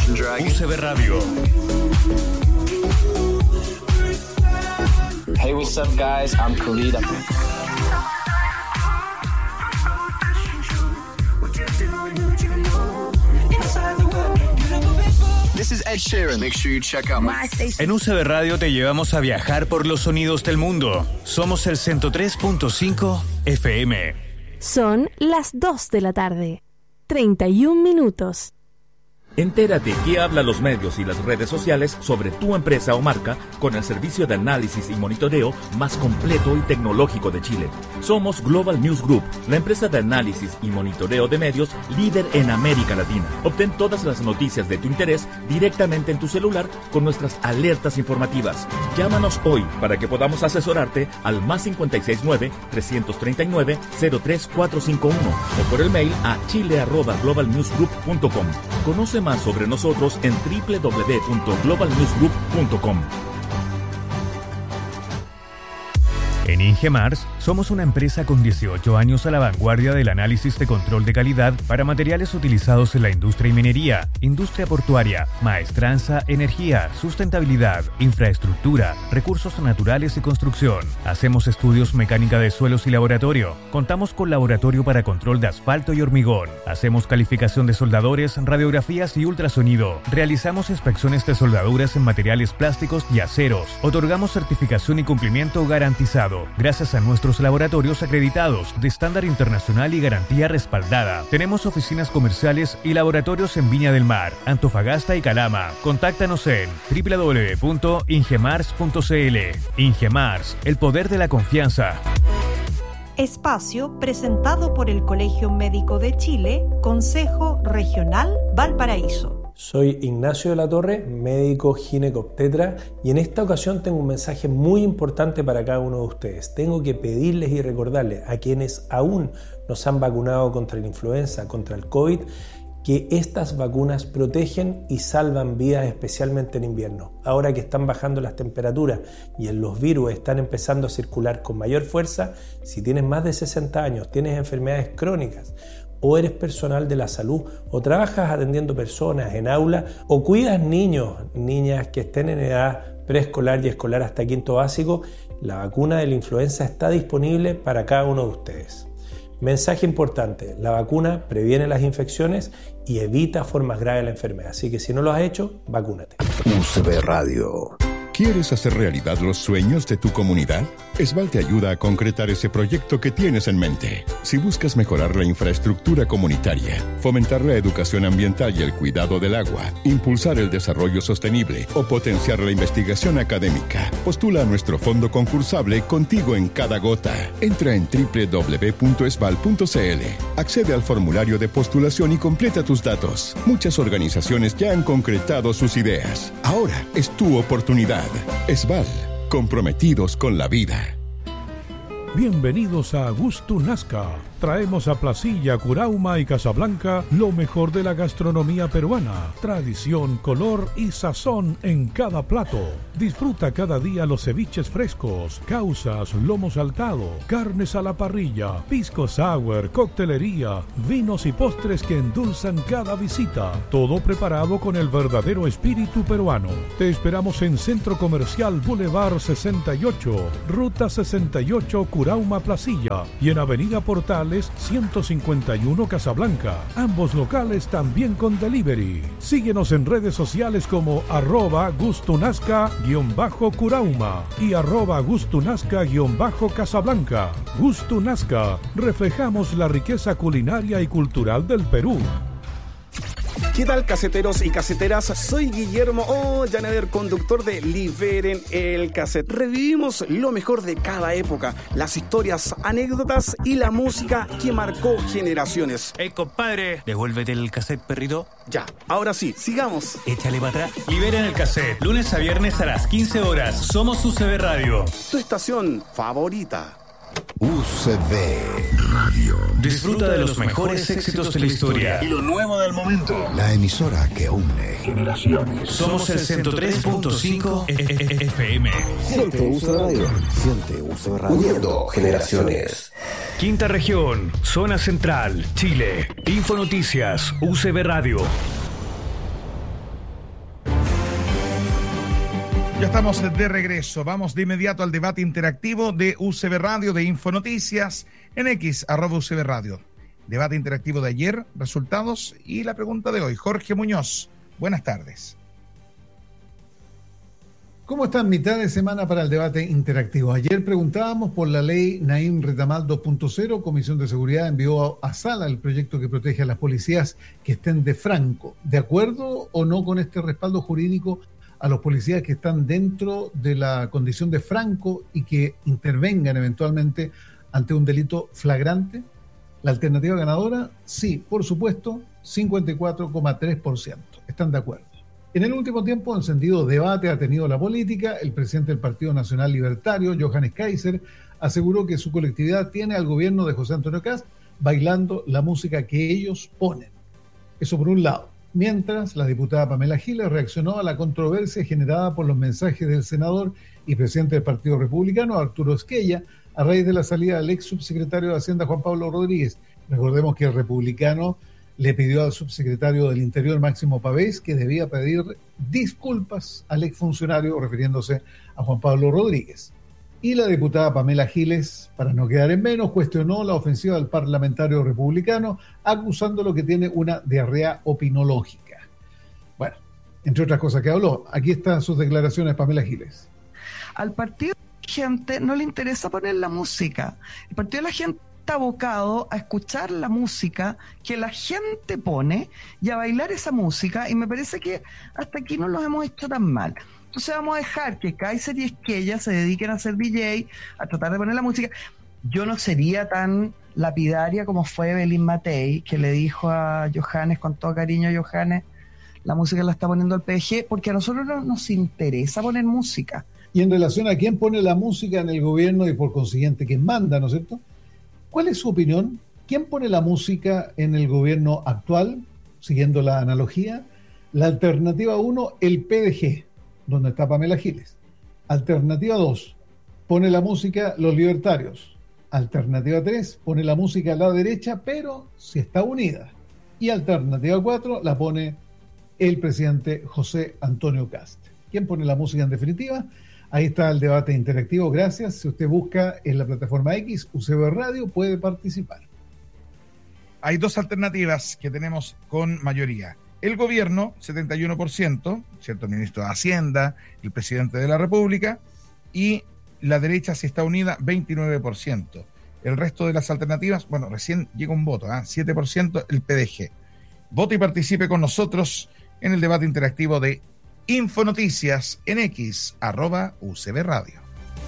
UCB Radio. Hey, what's up, guys? I'm Khalid. This is Ed Sheeran. Make sure you check out my... En UCB Radio te llevamos a viajar por los sonidos del mundo. Somos el 103.5 FM. Son las 2 de la tarde. 31 minutos. Entérate qué hablan los medios y las redes sociales sobre tu empresa o marca con el servicio de análisis y monitoreo más completo y tecnológico de Chile. Somos Global News Group, la empresa de análisis y monitoreo de medios líder en América Latina. Obtén todas las noticias de tu interés directamente en tu celular con nuestras alertas informativas. Llámanos hoy para que podamos asesorarte al +569-339-03451 o por el mail a chile@globalnewsgroup.com. Conoce más sobre nosotros en www.globalnewsgroup.com. En Ingemars somos una empresa con 18 años a la vanguardia del análisis de control de calidad para materiales utilizados en la industria y minería, industria portuaria, maestranza, energía, sustentabilidad, infraestructura, recursos naturales y construcción. Hacemos estudios mecánica de suelos y laboratorio. Contamos con laboratorio para control de asfalto y hormigón. Hacemos calificación de soldadores, radiografías y ultrasonido. Realizamos inspecciones de soldaduras en materiales plásticos y aceros. Otorgamos certificación y cumplimiento garantizado. Gracias a nuestros laboratorios acreditados de estándar internacional y garantía respaldada. Tenemos oficinas comerciales y laboratorios en Viña del Mar, Antofagasta y Calama. Contáctanos en www.ingemars.cl. Ingemars, el poder de la confianza. Espacio presentado por el Colegio Médico de Chile, Consejo Regional Valparaíso. Soy Ignacio de la Torre, médico ginecobstetra, y en esta ocasión tengo un mensaje muy importante para cada uno de ustedes. Tengo que pedirles y recordarles a quienes aún no se han vacunado contra la influenza, contra el COVID, que estas vacunas protegen y salvan vidas, especialmente en invierno. Ahora que están bajando las temperaturas y los virus están empezando a circular con mayor fuerza, si tienes más de 60 años, tienes enfermedades crónicas, o eres personal de la salud, o trabajas atendiendo personas en aula, o cuidas niños, niñas que estén en edad preescolar y escolar hasta quinto básico, la vacuna de la influenza está disponible para cada uno de ustedes. Mensaje importante, la vacuna previene las infecciones y evita formas graves de la enfermedad, así que si no lo has hecho, vacúnate. UCB Radio. ¿Quieres hacer realidad los sueños de tu comunidad? Esval te ayuda a concretar ese proyecto que tienes en mente. Si buscas mejorar la infraestructura comunitaria, fomentar la educación ambiental y el cuidado del agua, impulsar el desarrollo sostenible o potenciar la investigación académica, postula a nuestro fondo concursable Contigo en Cada Gota. Entra en www.esval.cl, accede al formulario de postulación y completa tus datos. Muchas organizaciones ya han concretado sus ideas. Ahora es tu oportunidad. Esval, comprometidos con la vida. Bienvenidos a Gusto Nazca. Traemos a Placilla, Curauma y Casablanca lo mejor de la gastronomía peruana. Tradición, color y sazón en cada plato. Disfruta cada día los ceviches frescos, causas, lomo saltado, carnes a la parrilla, pisco sour, coctelería, vinos y postres que endulzan cada visita. Todo preparado con el verdadero espíritu peruano. Te esperamos en Centro Comercial Boulevard 68, Ruta 68, Curauma, Placilla, y en Avenida Portal 151 Casablanca. Ambos locales también con delivery. Síguenos en redes sociales como @gustunazca_Curauma y @gustunazca_Casablanca. Gusto Nazca, reflejamos la riqueza culinaria y cultural del Perú. ¿Qué tal, caseteros y caseteras? Soy Guillermo Llanader, conductor de Liberen el Cassette. Revivimos lo mejor de cada época, las historias, anécdotas y la música que marcó generaciones. Compadre, devuélvete el cassette, perrito. Ya, ahora sí, sigamos. Échale para atrás. Liberen el Cassette, lunes a viernes a las 15 horas. Somos UCB Radio. Tu estación favorita. UCB Radio. Disfruta de los mejores éxitos de la historia y lo nuevo del momento. La emisora que une generaciones. Somos el 103.5 FM. Siente UCB Radio. Siente UCB Radio. Uniendo generaciones. Quinta región, zona central, Chile. Infonoticias, UCB Radio. Ya estamos de regreso. Vamos de inmediato al debate interactivo de UCB Radio, de Infonoticias, en X, @UCB Radio. Debate interactivo de ayer, resultados y la pregunta de hoy. Jorge Muñoz, buenas tardes. ¿Cómo están? Mitad de semana para el debate interactivo. Ayer preguntábamos por la ley Naim Retamal 2.0. Comisión de Seguridad envió a sala el proyecto que protege a las policías que estén de franco. ¿De acuerdo o no con este respaldo jurídico a los policías que están dentro de la condición de franco y que intervengan eventualmente ante un delito flagrante? La alternativa ganadora, sí, por supuesto, 54,3%. Están de acuerdo. En el último tiempo, encendido debate ha tenido la política. El presidente del Partido Nacional Libertario, Johannes Kaiser, aseguró que su colectividad tiene al gobierno de José Antonio Kast bailando la música que ellos ponen. Eso por un lado. Mientras, la diputada Pamela Giles reaccionó a la controversia generada por los mensajes del senador y presidente del Partido Republicano, Arturo Esquella, a raíz de la salida del ex subsecretario de Hacienda, Juan Pablo Rodríguez. Recordemos que el republicano le pidió al subsecretario del Interior, Máximo Pavés, que debía pedir disculpas al exfuncionario, refiriéndose a Juan Pablo Rodríguez. Y la diputada Pamela Giles, para no quedar en menos, cuestionó la ofensiva del parlamentario republicano, acusándolo que tiene una diarrea opinológica. Bueno, entre otras cosas que habló. Aquí están sus declaraciones, Pamela Giles. Al partido de la gente no le interesa poner la música. El partido de la gente está abocado a escuchar la música que la gente pone y a bailar esa música, y me parece que hasta aquí no los hemos hecho tan mal. Entonces vamos a dejar que Kaiser y Esquella se dediquen a ser DJ, a tratar de poner la música. Yo no sería tan lapidaria como fue Belín Matei, que le dijo a Johannes, con todo cariño, Johannes, la música la está poniendo el PDG, porque a nosotros no nos interesa poner música. Y en relación a quién pone la música en el gobierno y por consiguiente quién manda, ¿no es cierto? ¿Cuál es su opinión? ¿Quién pone la música en el gobierno actual, siguiendo la analogía? La alternativa 1, el PDG, donde está Pamela Giles. Alternativa 2, pone la música los libertarios. Alternativa 3, pone la música a la derecha, pero si está unida. Y alternativa 4, la pone el presidente José Antonio Kast. ¿Quién pone la música en definitiva? Ahí está el debate interactivo. Gracias. Si usted busca en la plataforma X, UCB Radio, puede participar. Hay dos alternativas que tenemos con mayoría. El gobierno, 71%, ¿cierto? El ministro de Hacienda, el presidente de la República, y la derecha, si está unida, 29%. El resto de las alternativas, bueno, recién llega un voto, 7% el PDG. Vote y participe con nosotros en el debate interactivo de Infonoticias en X, @UCB Radio.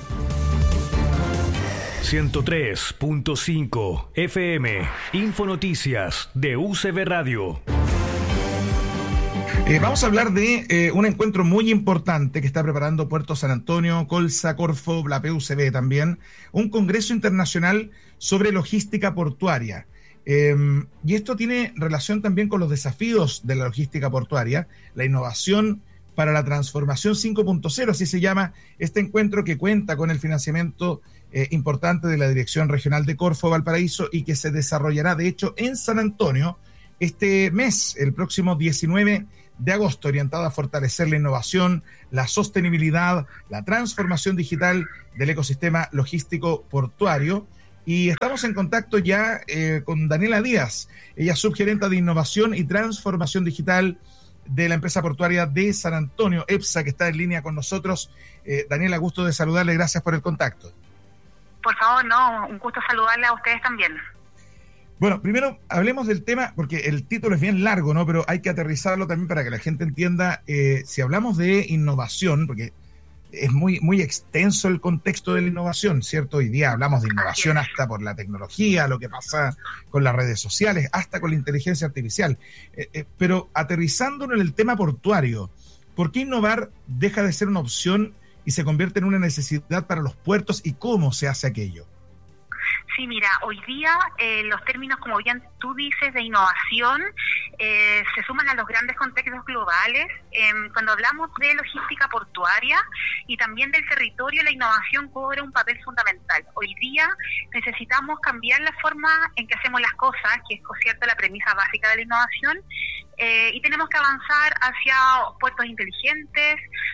103.5 FM, Infonoticias de UCB Radio. Vamos a hablar de un encuentro muy importante que está preparando Puerto San Antonio, Colsa, Corfo, la PUCB también, un congreso internacional sobre logística portuaria. Y esto tiene relación también con los desafíos de la logística portuaria, la innovación para la transformación 5.0, así se llama este encuentro, que cuenta con el financiamiento importante de la Dirección Regional de Corfo Valparaíso y que se desarrollará, de hecho, en San Antonio este mes, el próximo 19 de agosto, orientado a fortalecer la innovación, la sostenibilidad, la transformación digital del ecosistema logístico portuario. Y estamos en contacto ya con Daniela Díaz, ella es subgerenta de innovación y transformación digital de la empresa portuaria de San Antonio, EPSA, que está en línea con nosotros. Daniela, gusto de saludarle, gracias por el contacto. Por favor, no, un gusto saludarle a ustedes también. Bueno, primero hablemos del tema, porque el título es bien largo, ¿no? Pero hay que aterrizarlo también para que la gente entienda. Si hablamos de innovación, porque es muy extenso el contexto de la innovación, ¿cierto? Hoy día hablamos de innovación hasta por la tecnología, lo que pasa con las redes sociales, hasta con la inteligencia artificial. Pero aterrizándolo en el tema portuario, ¿por qué innovar deja de ser una opción y se convierte en una necesidad para los puertos y cómo se hace aquello? Sí, mira, hoy día los términos, como bien tú dices, de innovación se suman a los grandes contextos globales. Cuando hablamos de logística portuaria y también del territorio, la innovación cobra un papel fundamental. Hoy día necesitamos cambiar la forma en que hacemos las cosas, que es, cierto, la premisa básica de la innovación, y tenemos que avanzar hacia puertos inteligentes,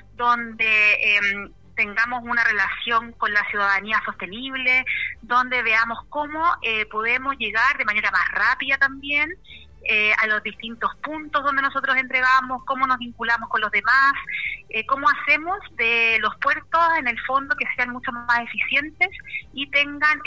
donde tengamos una relación con la ciudadanía sostenible, donde veamos cómo podemos llegar de manera más rápida también a los distintos puntos donde nosotros entregamos, cómo nos vinculamos con los demás, cómo hacemos de los puertos, en el fondo, que sean mucho más eficientes y tengan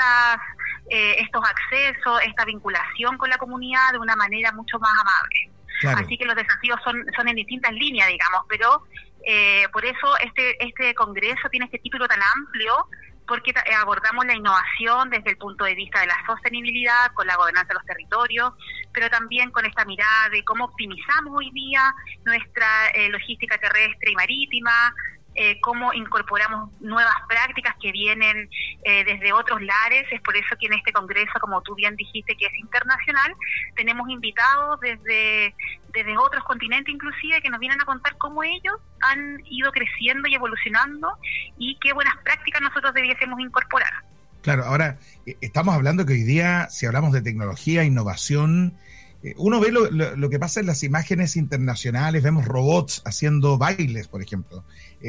estos accesos, esta vinculación con la comunidad de una manera mucho más amable. Claro. Así que los desafíos son en distintas líneas, digamos, pero por eso este congreso tiene este título tan amplio, porque abordamos la innovación desde el punto de vista de la sostenibilidad, con la gobernanza de los territorios, pero también con esta mirada de cómo optimizamos hoy día nuestra logística terrestre y marítima, cómo incorporamos nuevas prácticas que vienen desde otros lares. Es por eso que en este congreso, como tú bien dijiste, que es internacional, tenemos invitados desde otros continentes inclusive, que nos vienen a contar cómo ellos han ido creciendo y evolucionando y qué buenas prácticas nosotros debiésemos incorporar. Claro, ahora estamos hablando que hoy día, si hablamos de tecnología, innovación, uno ve lo que pasa en las imágenes internacionales, vemos robots haciendo bailes, por ejemplo,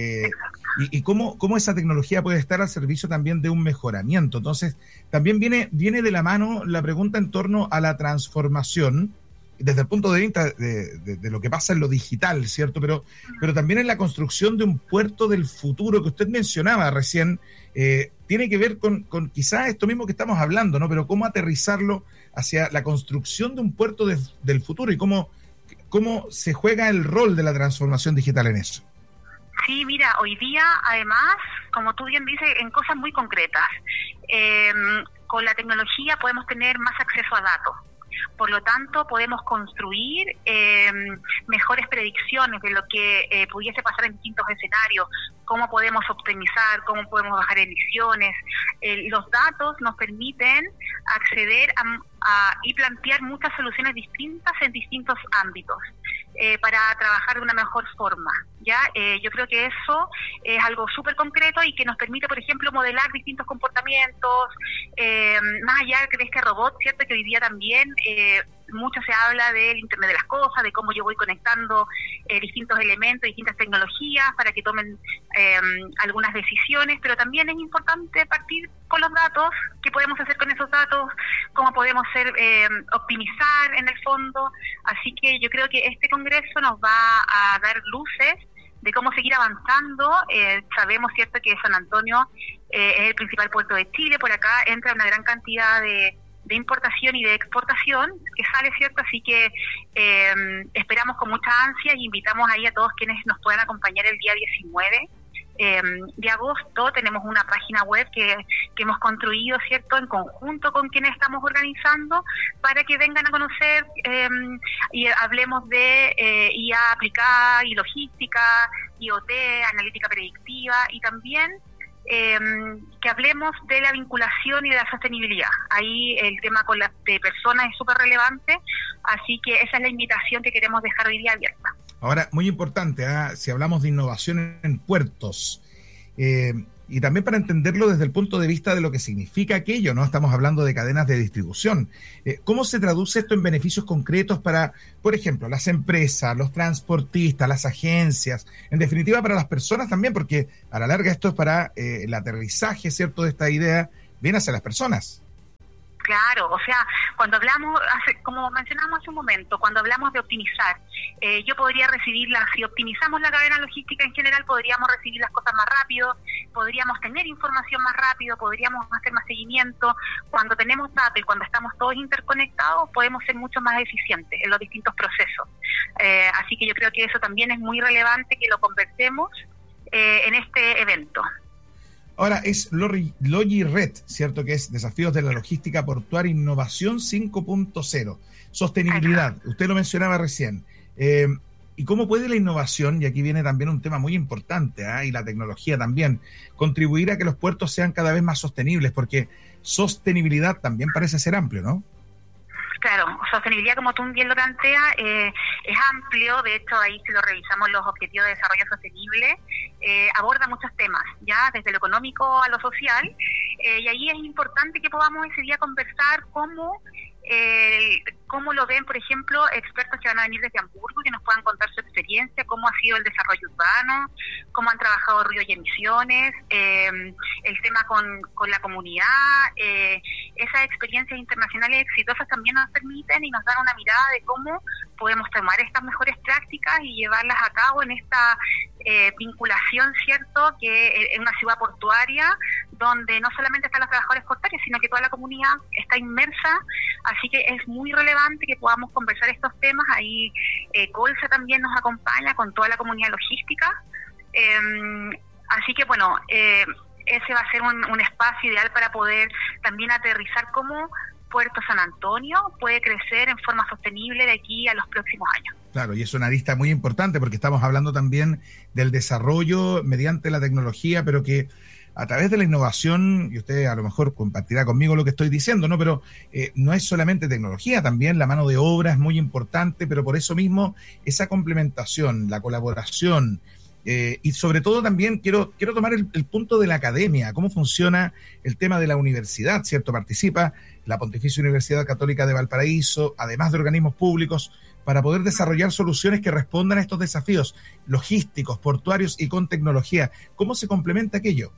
y cómo esa tecnología puede estar al servicio también de un mejoramiento. Entonces, también viene de la mano la pregunta en torno a la transformación, desde el punto de vista de lo que pasa en lo digital, ¿cierto? Pero también en la construcción de un puerto del futuro que usted mencionaba recién, tiene que ver con quizás esto mismo que estamos hablando, ¿no? Pero cómo aterrizarlo hacia la construcción de un puerto del futuro y cómo se juega el rol de la transformación digital en eso. Sí, mira, hoy día, además, como tú bien dices, en cosas muy concretas, con la tecnología podemos tener más acceso a datos. Por lo tanto, podemos construir mejores predicciones de lo que pudiese pasar en distintos escenarios, cómo podemos optimizar, cómo podemos bajar emisiones. Los datos nos permiten acceder y plantear muchas soluciones distintas en distintos ámbitos para trabajar de una mejor forma. ¿Ya? Yo creo que eso es algo súper concreto y que nos permite, por ejemplo, modelar distintos comportamientos, más allá de este robot, ¿cierto? Que hoy día también mucho se habla del Internet de las Cosas, de cómo yo voy conectando distintos elementos, distintas tecnologías para que tomen algunas decisiones, pero también es importante partir con los datos, qué podemos hacer con esos datos, cómo podemos optimizar en el fondo. Así que yo creo que este congreso nos va a dar luces de cómo seguir avanzando. Sabemos, cierto, que San Antonio es el principal puerto de Chile. Por acá entra una gran cantidad de importación y de exportación que sale, cierto, así que esperamos con mucha ansia y invitamos ahí a todos quienes nos puedan acompañar el día 19 de agosto. Tenemos una página web que hemos construido, cierto, en conjunto con quienes estamos organizando, para que vengan a conocer y hablemos de IA aplicada y logística, IoT, analítica predictiva, y también que hablemos de la vinculación y de la sostenibilidad. Ahí el tema con las personas es súper relevante, así que esa es la invitación que queremos dejar hoy día abierta. Ahora, muy importante, si hablamos de innovación en puertos, y también para entenderlo desde el punto de vista de lo que significa aquello, ¿no? Estamos hablando de cadenas de distribución. ¿Cómo se traduce esto en beneficios concretos para, por ejemplo, las empresas, los transportistas, las agencias, en definitiva para las personas también? Porque a la larga esto es para el aterrizaje, ¿cierto?, de esta idea, viene hacia las personas. Claro, o sea, cuando hablamos, como mencionamos hace un momento, cuando hablamos de optimizar, yo podría recibirlas, si optimizamos la cadena logística en general, podríamos recibir las cosas más rápido, podríamos tener información más rápido, podríamos hacer más seguimiento. Cuando tenemos datos y cuando estamos todos interconectados, podemos ser mucho más eficientes en los distintos procesos. Así que yo creo que eso también es muy relevante que lo conversemos en este evento. Ahora es LogiRed, ¿cierto? Que es Desafíos de la Logística Portuaria, Innovación 5.0. Sostenibilidad, usted lo mencionaba recién. ¿Y cómo puede la innovación, y aquí viene también un tema muy importante, y la tecnología también, contribuir a que los puertos sean cada vez más sostenibles? Porque sostenibilidad también parece ser amplio, ¿no? Claro, sostenibilidad, como tú bien lo planteas, es amplio. De hecho, ahí si lo revisamos, los Objetivos de Desarrollo Sostenible aborda muchos temas, ya desde lo económico a lo social, y ahí es importante que podamos ese día conversar cómo lo ven, por ejemplo, expertos que van a venir desde Hamburgo, que nos puedan contar su experiencia, cómo ha sido el desarrollo urbano, cómo han trabajado ruido y emisiones, el tema con la comunidad. Esas experiencias internacionales exitosas también nos permiten y nos dan una mirada de cómo podemos tomar estas mejores prácticas y llevarlas a cabo en esta vinculación, ¿cierto?, que en una ciudad portuaria donde no solamente están los trabajadores portuarios, sino que toda la comunidad está inmersa. Así que es muy relevante que podamos conversar estos temas. Ahí Colsa también nos acompaña con toda la comunidad logística. Así que bueno, ese va a ser un espacio ideal para poder también aterrizar cómo Puerto San Antonio puede crecer en forma sostenible de aquí a los próximos años. Claro, y es una arista muy importante porque estamos hablando también del desarrollo mediante la tecnología, pero que a través de la innovación, y usted a lo mejor compartirá conmigo lo que estoy diciendo, ¿no? Pero no es solamente tecnología, también la mano de obra es muy importante, pero por eso mismo esa complementación, la colaboración, y sobre todo también quiero tomar el punto de la academia, cómo funciona el tema de la universidad, ¿cierto? Participa la Pontificia Universidad Católica de Valparaíso, además de organismos públicos, para poder desarrollar soluciones que respondan a estos desafíos logísticos, portuarios y con tecnología. ¿Cómo se complementa aquello?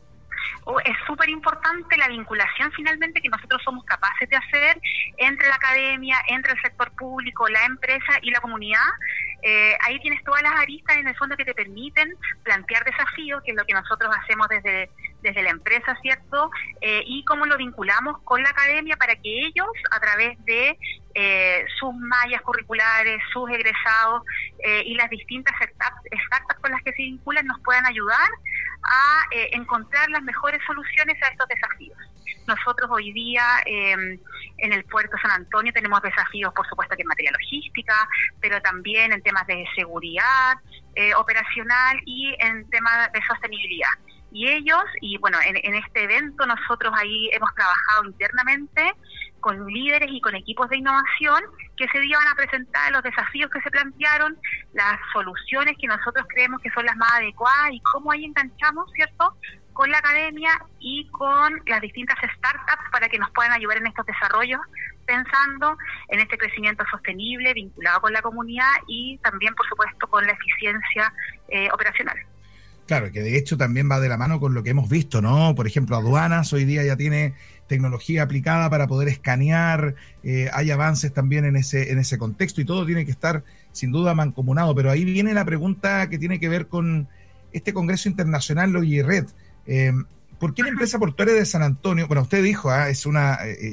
Es súper importante la vinculación finalmente que nosotros somos capaces de hacer entre la academia, entre el sector público, la empresa y la comunidad. Ahí tienes todas las aristas en el fondo que te permiten plantear desafíos, que es lo que nosotros hacemos desde la empresa, ¿cierto? Y cómo lo vinculamos con la academia para que ellos, a través de sus mallas curriculares, sus egresados y las distintas startups con las que se vinculan, nos puedan ayudar a encontrar las mejores soluciones a estos desafíos. Nosotros hoy día en el Puerto San Antonio tenemos desafíos, por supuesto, que en materia logística, pero también en temas de seguridad operacional y en temas de sostenibilidad. Y ellos, y bueno, en este evento nosotros ahí hemos trabajado internamente con líderes y con equipos de innovación que ese día van a presentar los desafíos que se plantearon, las soluciones que nosotros creemos que son las más adecuadas y cómo ahí enganchamos, ¿cierto?, con la academia y con las distintas startups para que nos puedan ayudar en estos desarrollos, pensando en este crecimiento sostenible vinculado con la comunidad y también, por supuesto, con la eficiencia operacional. Claro, que de hecho también va de la mano con lo que hemos visto, ¿no? Por ejemplo, aduanas hoy día ya tiene tecnología aplicada para poder escanear, hay avances también en ese contexto y todo tiene que estar sin duda mancomunado. Pero ahí viene la pregunta que tiene que ver con este Congreso Internacional LOGIRED. ¿Por qué la empresa portuaria de San Antonio, bueno, usted dijo, es una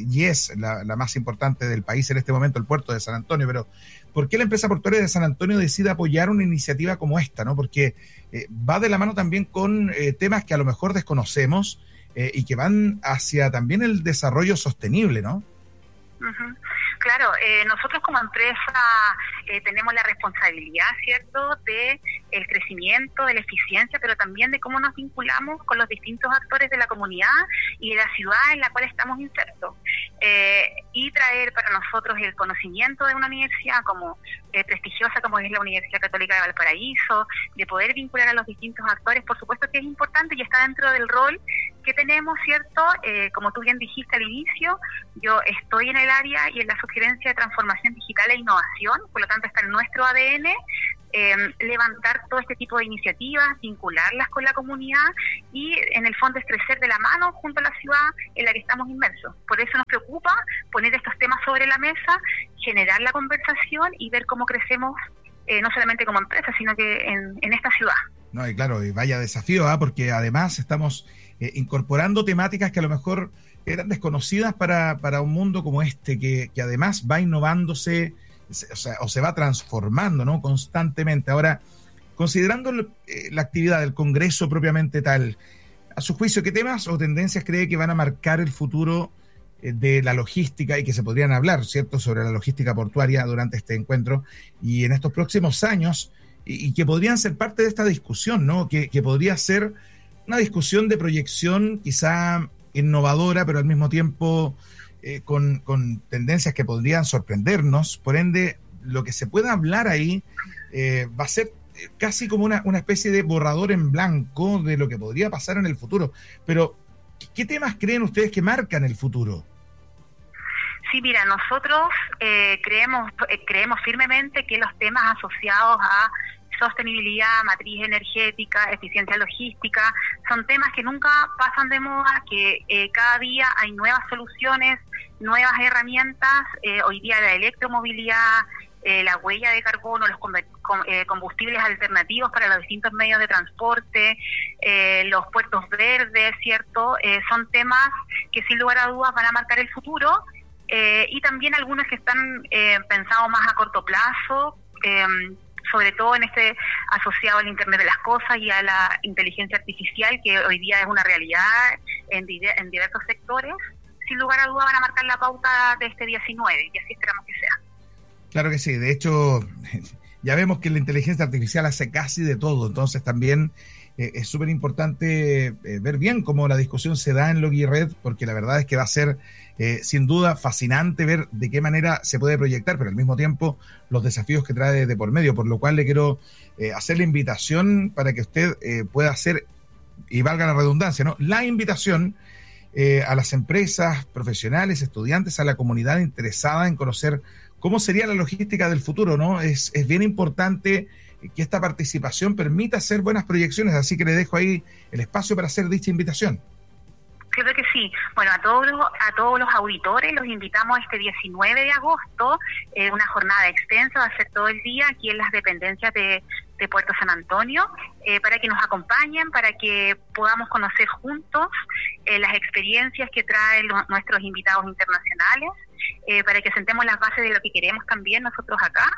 la más importante del país en este momento, el puerto de San Antonio, pero ¿por qué la empresa portuaria de San Antonio decide apoyar una iniciativa como esta, ¿no? Porque va de la mano también con temas que a lo mejor desconocemos y que van hacia también el desarrollo sostenible, ¿no? Uh-huh. Claro, nosotros como empresa tenemos la responsabilidad, ¿cierto?, de el crecimiento, de la eficiencia, pero también de cómo nos vinculamos con los distintos actores de la comunidad y de la ciudad en la cual estamos insertos. Y traer para nosotros el conocimiento de una universidad como prestigiosa como es la Universidad Católica de Valparaíso, de poder vincular a los distintos actores, por supuesto que es importante y está dentro del rol que tenemos, ¿cierto? Como tú bien dijiste al inicio, yo estoy en el área y en la sugerencia de transformación digital e innovación, por lo tanto está en nuestro ADN, levantar todo este tipo de iniciativas, vincularlas con la comunidad y en el fondo es crecer de la mano junto a la ciudad en la que estamos inmersos. Por eso nos preocupa poner estos temas sobre la mesa, generar la conversación y ver cómo crecemos no solamente como empresa, sino que en esta ciudad. No, y claro, y vaya desafío, porque además estamos incorporando temáticas que a lo mejor eran desconocidas para un mundo como este, que además va innovándose, o se va transformando, ¿no?, constantemente. Ahora, considerando la actividad del Congreso propiamente tal, a su juicio, ¿qué temas o tendencias cree que van a marcar el futuro de la logística y que se podrían hablar, ¿cierto?, sobre la logística portuaria durante este encuentro y en estos próximos años y que podrían ser parte de esta discusión, ¿no? Que podría ser una discusión de proyección quizá innovadora, pero al mismo tiempo con tendencias que podrían sorprendernos. Por ende, lo que se pueda hablar ahí va a ser casi como una especie de borrador en blanco de lo que podría pasar en el futuro. Pero, ¿qué temas creen ustedes que marcan el futuro? Sí, mira, nosotros creemos firmemente que los temas asociados a sostenibilidad, matriz energética, eficiencia logística, son temas que nunca pasan de moda, que cada día hay nuevas soluciones, nuevas herramientas. Hoy día la electromovilidad, la huella de carbono, los combustibles alternativos para los distintos medios de transporte, los puertos verdes, ¿cierto? Son temas que sin lugar a dudas van a marcar el futuro, y también algunos que están pensados más a corto plazo, sobre todo en asociado al Internet de las Cosas y a la inteligencia artificial, que hoy día es una realidad en diversos sectores. Sin lugar a dudas van a marcar la pauta de este 19, y así esperamos que sea. Claro que sí, de hecho ya vemos que la inteligencia artificial hace casi de todo, entonces también es súper importante ver bien cómo la discusión se da en LogiRed, porque la verdad es que va a ser sin duda fascinante ver de qué manera se puede proyectar, pero al mismo tiempo los desafíos que trae de por medio, por lo cual le quiero hacer la invitación para que usted pueda hacer, y valga la redundancia, ¿no?, la invitación a las empresas, profesionales, estudiantes, a la comunidad interesada en conocer cómo sería la logística del futuro, ¿no? Es bien importante que esta participación permita hacer buenas proyecciones, así que le dejo ahí el espacio para hacer dicha invitación. Creo que sí. Bueno, a todos los auditores los invitamos este 19 de agosto, una jornada extensa, va a ser todo el día aquí en las dependencias de Puerto San Antonio, para que nos acompañen, para que podamos conocer juntos las experiencias que traen nuestros invitados internacionales, para que sentemos las bases de lo que queremos también nosotros acá,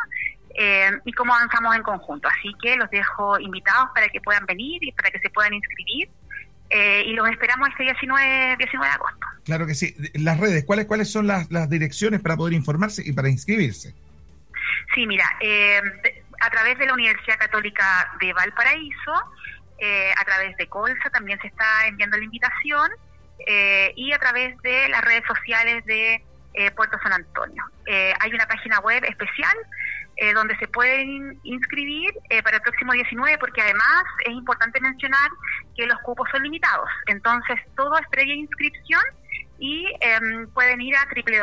y cómo avanzamos en conjunto. Así que los dejo invitados para que puedan venir y para que se puedan inscribir. Y los esperamos este 19 de agosto. Claro que sí. Las redes, ¿cuáles son las direcciones para poder informarse y para inscribirse? Sí, mira, a través de la Universidad Católica de Valparaíso, a través de Colsa también se está enviando la invitación, y a través de las redes sociales de Puerto San Antonio. Hay una página web especial donde se pueden inscribir para el próximo 19, porque además es importante mencionar que los cupos son limitados. Entonces, todo es previa inscripción y pueden ir a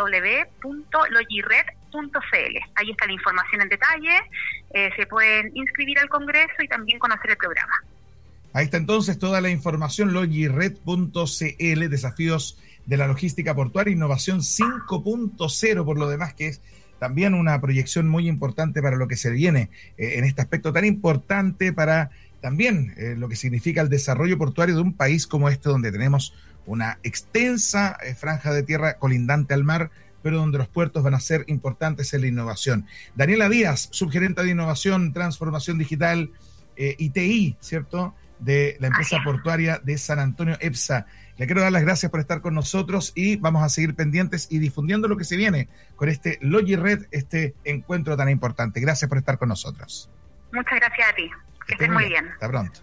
www.logired.cl. Ahí está la información en detalle, se pueden inscribir al Congreso y también conocer el programa. Ahí está entonces toda la información, logired.cl, desafíos de la logística portuaria, innovación 5.0, por lo demás, que es también una proyección muy importante para lo que se viene en este aspecto tan importante para también lo que significa el desarrollo portuario de un país como este, donde tenemos una extensa franja de tierra colindante al mar, pero donde los puertos van a ser importantes en la innovación. Daniela Díaz, subgerente de Innovación, Transformación Digital y TI, ¿cierto?, de la empresa portuaria de San Antonio, EPSA. Le quiero dar las gracias por estar con nosotros y vamos a seguir pendientes y difundiendo lo que se viene con este LogiRed, este encuentro tan importante. Gracias por estar con nosotros. Muchas gracias a ti. Que estés muy bien. Hasta pronto.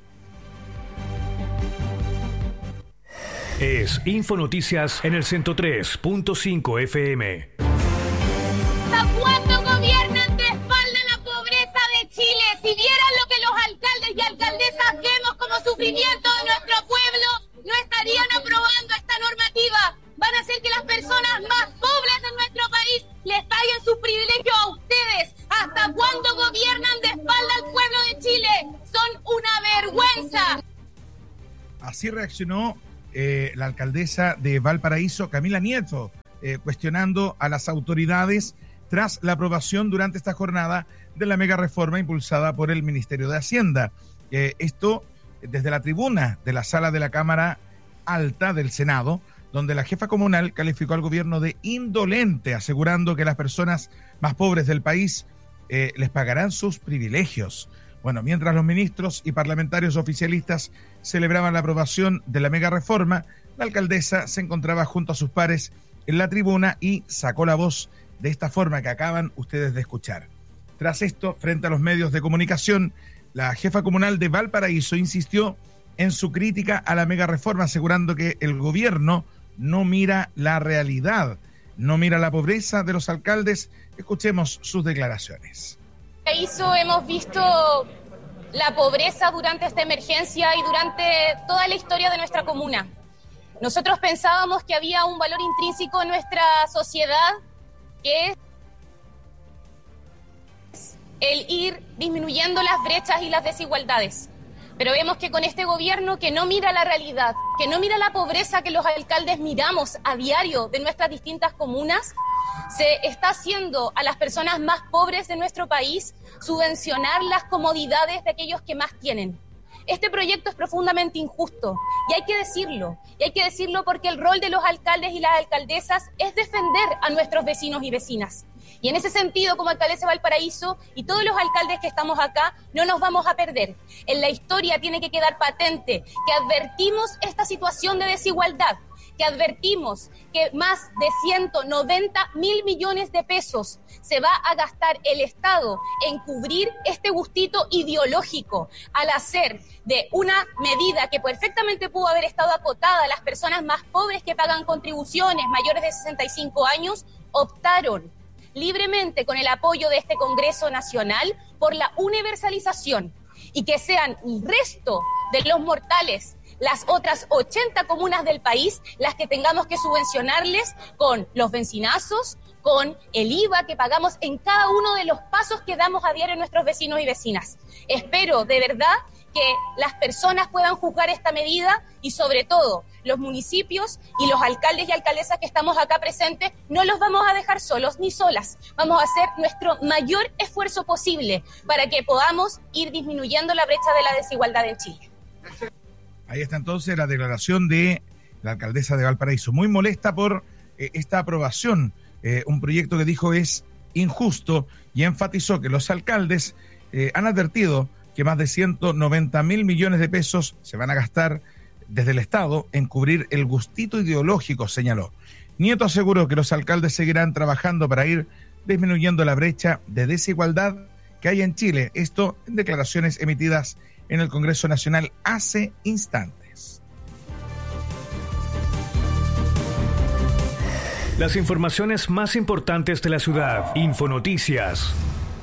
Es Infonoticias en el 103.5 FM. ¿Hasta cuándo gobiernan de espalda la pobreza de Chile? Si vieran lo que los alcaldes y alcaldesas vemos como sufrimiento de nuestro pueblo, no estarían aprobando esta normativa. Van a hacer que las personas más pobres de nuestro país les paguen sus privilegios a ustedes. ¿Hasta cuándo gobiernan de espalda al pueblo de Chile? Son una vergüenza. Así reaccionó la alcaldesa de Valparaíso, Camila Nieto, cuestionando a las autoridades tras la aprobación durante esta jornada de la mega reforma impulsada por el Ministerio de Hacienda. Esto desde la tribuna de la sala de la Cámara Alta del Senado, donde la jefa comunal calificó al gobierno de indolente, asegurando que las personas más pobres del país les pagarán sus privilegios. Bueno, mientras los ministros y parlamentarios oficialistas celebraban la aprobación de la mega reforma, la alcaldesa se encontraba junto a sus pares en la tribuna y sacó la voz de esta forma que acaban ustedes de escuchar. Tras esto, frente a los medios de comunicación, la jefa comunal de Valparaíso insistió en su crítica a la mega reforma, asegurando que el gobierno no mira la realidad, no mira la pobreza de los alcaldes. Escuchemos sus declaraciones. Hemos visto la pobreza durante esta emergencia y durante toda la historia de nuestra comuna. Nosotros pensábamos que había un valor intrínseco en nuestra sociedad, que es el ir disminuyendo las brechas y las desigualdades. Pero vemos que con este gobierno que no mira la realidad, que no mira la pobreza que los alcaldes miramos a diario de nuestras distintas comunas, se está haciendo a las personas más pobres de nuestro país subvencionar las comodidades de aquellos que más tienen. Este proyecto es profundamente injusto y hay que decirlo porque el rol de los alcaldes y las alcaldesas es defender a nuestros vecinos y vecinas. Y en ese sentido, como alcaldesa de Valparaíso y todos los alcaldes que estamos acá, no nos vamos a perder. En la historia tiene que quedar patente que advertimos esta situación de desigualdad, que advertimos que más de 190.000 millones de pesos se va a gastar el Estado en cubrir este gustito ideológico al hacer de una medida que perfectamente pudo haber estado acotada a las personas más pobres que pagan contribuciones mayores de 65 años, optaron libremente con el apoyo de este Congreso Nacional por la universalización y que sean el resto de los mortales, las otras 80 comunas del país, las que tengamos que subvencionarles con los bencinazos, con el IVA que pagamos en cada uno de los pasos que damos a diario a nuestros vecinos y vecinas. Espero de verdad que las personas puedan juzgar esta medida y sobre todo los municipios y los alcaldes y alcaldesas que estamos acá presentes no los vamos a dejar solos ni solas. Vamos a hacer nuestro mayor esfuerzo posible para que podamos ir disminuyendo la brecha de la desigualdad en Chile. Ahí está entonces la declaración de la alcaldesa de Valparaíso, muy molesta por esta aprobación, un proyecto que dijo es injusto y enfatizó que los alcaldes han advertido que más de 190.000 millones de pesos se van a gastar desde el Estado en cubrir el gustito ideológico, señaló. Nieto aseguró que los alcaldes seguirán trabajando para ir disminuyendo la brecha de desigualdad que hay en Chile. Esto en declaraciones emitidas en el Congreso Nacional hace instantes. Las informaciones más importantes de la ciudad. Infonoticias.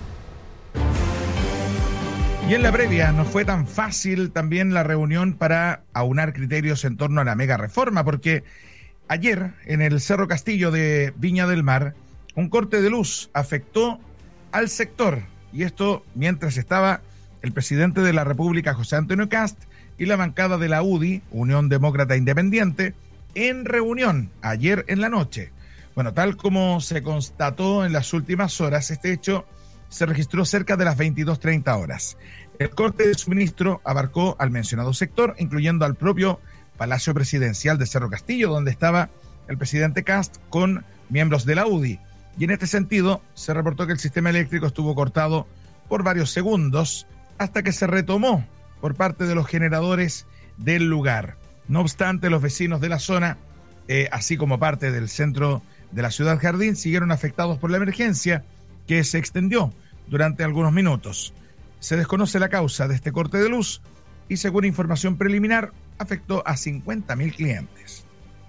Y en la previa no fue tan fácil también la reunión para aunar criterios en torno a la mega reforma, porque ayer en el Cerro Castillo de Viña del Mar, un corte de luz afectó al sector, y esto mientras estaba el presidente de la República, José Antonio Kast, y la bancada de la UDI, Unión Demócrata Independiente, en reunión ayer en la noche. Bueno, tal como se constató en las últimas horas, este hecho se registró cerca de las 22:30 horas. El corte de suministro abarcó al mencionado sector, incluyendo al propio Palacio Presidencial de Cerro Castillo, donde estaba el presidente Kast con miembros de la UDI. Y en este sentido, se reportó que el sistema eléctrico estuvo cortado por varios segundos hasta que se retomó por parte de los generadores del lugar. No obstante, los vecinos de la zona, así como parte del centro de la ciudad Jardín, siguieron afectados por la emergencia que se extendió durante algunos minutos. Se desconoce la causa de este corte de luz y, según información preliminar, afectó a 50.000 clientes.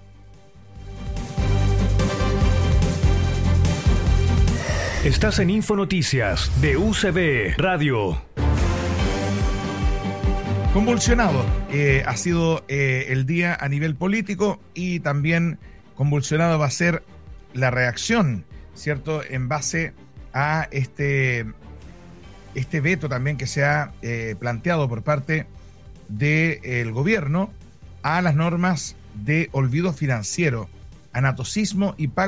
Estás en Infonoticias de UCB Radio. Convulsionado ha sido el día a nivel político y también convulsionado va a ser la reacción, ¿cierto?, en base a este veto también que se ha planteado por parte del gobierno a las normas de olvido financiero, anatocismo y pago